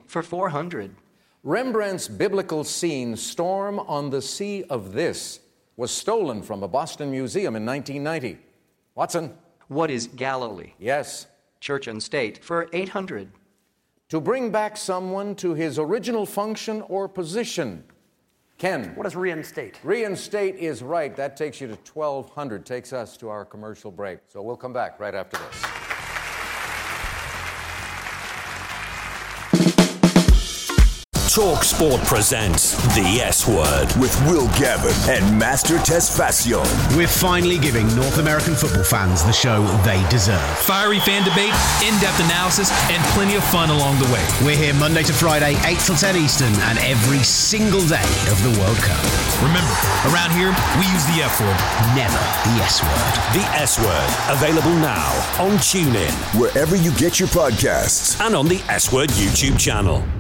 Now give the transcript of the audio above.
for 400. Rembrandt's biblical scene, Storm on the Sea of This, was stolen from a Boston museum in 1990. Watson? What is Galilee? Yes. Church and State for 800. To bring back someone to his original function or position. Ken? What is reinstate? Reinstate is right. That takes you to 1,200. Takes us to our commercial break. So we'll come back right after this. TalkSport presents The S Word with Will Gavin and Master Tesfacion. We're finally giving North American football fans the show they deserve. Fiery fan debate, in-depth analysis, and plenty of fun along the way. We're here Monday to Friday, 8 till 10 Eastern, and every single day of the World Cup. Remember, around here, we use the F word. Never the S word. The S Word, available now on TuneIn, Wherever you get your podcasts. and on the S Word YouTube channel.